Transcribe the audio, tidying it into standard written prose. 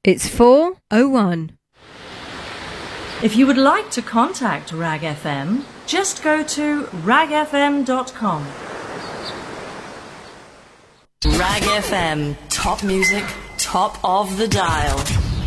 It's 4:01. If you would like to contact RAG FM, just go to ragfm.com. RAG FM, top music, top of the dial.